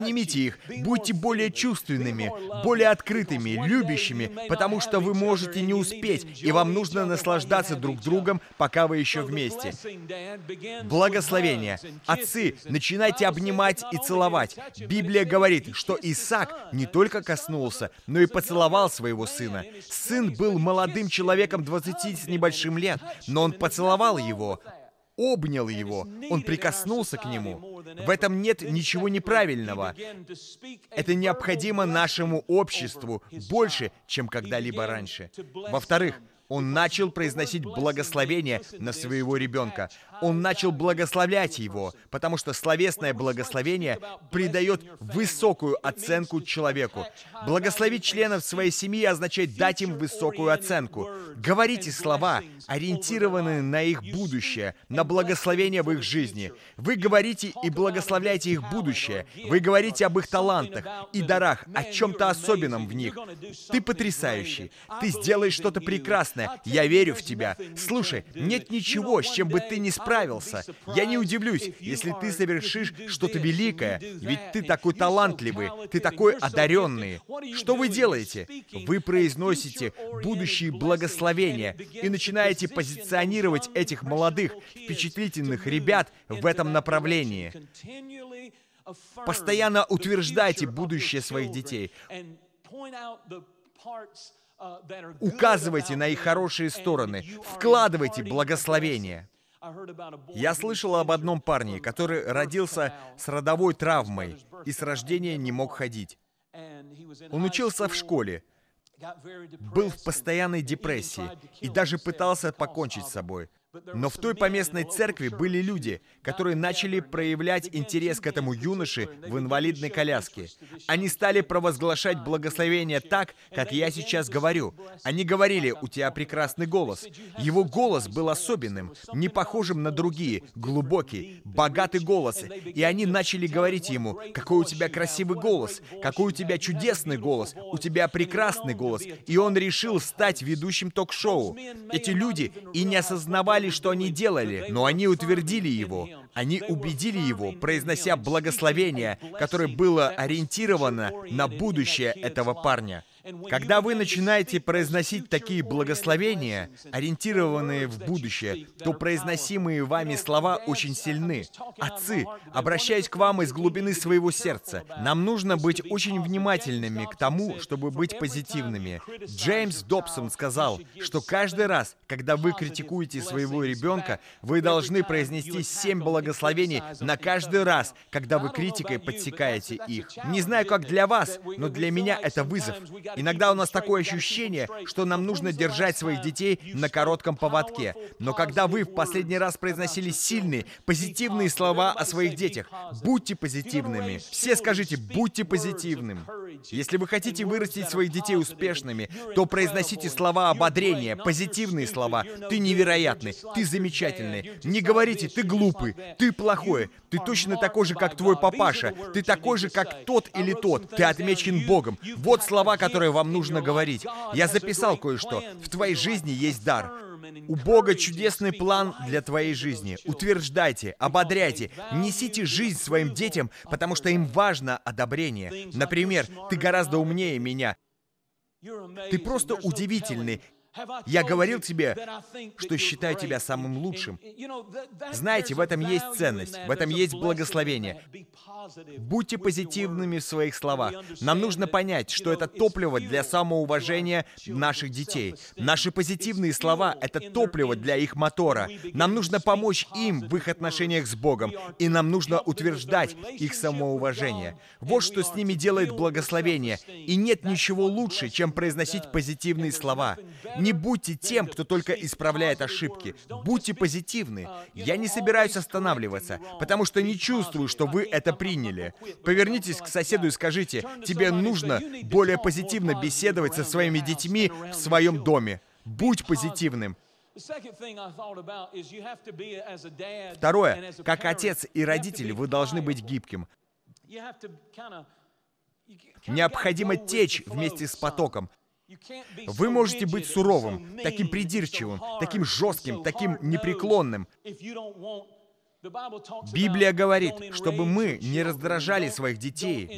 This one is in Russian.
Обнимите их, будьте более чувственными, более открытыми, любящими, потому что вы можете не успеть, и вам нужно наслаждаться друг другом, пока вы еще вместе. Благословение. Отцы, начинайте обнимать и целовать. Библия говорит, что Исаак не только коснулся, но и поцеловал своего сына. Сын был молодым человеком 20 с небольшим лет, но он поцеловал его, обнял его, он прикоснулся к нему. В этом нет ничего неправильного. Это необходимо нашему обществу больше, чем когда-либо раньше. Во-вторых, он начал произносить благословение на своего ребенка. Он начал благословлять его, потому что словесное благословение придает высокую оценку человеку. Благословить членов своей семьи означает дать им высокую оценку. Говорите слова, ориентированные на их будущее, на благословение в их жизни. Вы говорите и благословляете их будущее. Вы говорите об их талантах и дарах, о чем-то особенном в них. Ты потрясающий. Ты сделаешь что-то прекрасное. Я верю в тебя. Слушай, нет ничего, с чем бы ты не справился. Я не удивлюсь, если ты совершишь что-то великое, ведь ты такой талантливый, ты такой одаренный. Что вы делаете? Вы произносите будущие благословения и начинаете позиционировать этих молодых, впечатлительных ребят в этом направлении. Постоянно утверждайте будущее своих детей. Указывайте на их хорошие стороны, вкладывайте благословение. Я слышал об одном парне, который родился с родовой травмой и с рождения не мог ходить. Он учился в школе, был в постоянной депрессии и даже пытался покончить с собой. Но в той поместной церкви были люди, которые начали проявлять интерес к этому юноше в инвалидной коляске. Они стали провозглашать благословение так, как я сейчас говорю. Они говорили: «У тебя прекрасный голос». Его голос был особенным, не похожим на другие, глубокий, богатый голос. И они начали говорить ему: «Какой у тебя красивый голос, какой у тебя чудесный голос, у тебя прекрасный голос». И он решил стать ведущим ток-шоу. Эти люди и не осознавали, что они делали, но они утвердили его. Они убедили его, произнося благословение, которое было ориентировано на будущее этого парня. Когда вы начинаете произносить такие благословения, ориентированные в будущее, то произносимые вами слова очень сильны. Отцы, обращаюсь к вам из глубины своего сердца. Нам нужно быть очень внимательными к тому, чтобы быть позитивными. Джеймс Добсон сказал, что каждый раз, когда вы критикуете своего ребенка, вы должны произнести 7 благословений на каждый раз, когда вы критикой подсекаете их. Не знаю, как для вас, но для меня это вызов. Иногда у нас такое ощущение, что нам нужно держать своих детей на коротком поводке. Но когда вы в последний раз произносили сильные, позитивные слова о своих детях, будьте позитивными. Все скажите: будьте позитивным. Если вы хотите вырастить своих детей успешными, то произносите слова ободрения, позитивные слова. Ты невероятный, ты замечательный. Не говорите: ты глупый, ты плохой, ты точно такой же, как твой папаша, ты такой же, как тот или тот, ты отмечен Богом. Вот слова, которые вам нужно говорить. Я записал кое-что. В твоей жизни есть дар. У Бога чудесный план для твоей жизни. Утверждайте, ободряйте, несите жизнь своим детям, потому что им важно одобрение. Например, ты гораздо умнее меня. Ты просто удивительный. Я говорил тебе, что считаю тебя самым лучшим. Знаете, в этом есть ценность, в этом есть благословение. Будьте позитивными в своих словах. Нам нужно понять, что это топливо для самоуважения наших детей. Наши позитивные слова — это топливо для их мотора. Нам нужно помочь им в их отношениях с Богом, и нам нужно утверждать их самоуважение. Вот что с ними делает благословение. И нет ничего лучше, чем произносить позитивные слова. Не будьте тем, кто только исправляет ошибки. Будьте позитивны. Я не собираюсь останавливаться, потому что не чувствую, что вы это приняли. Повернитесь к соседу и скажите: тебе нужно более позитивно беседовать со своими детьми в своем доме. Будь позитивным. Второе. Как отец и родитель, вы должны быть гибким. Необходимо течь вместе с потоком. Вы можете быть суровым, таким придирчивым, таким жестким, таким непреклонным. Библия говорит, чтобы мы не раздражали своих детей,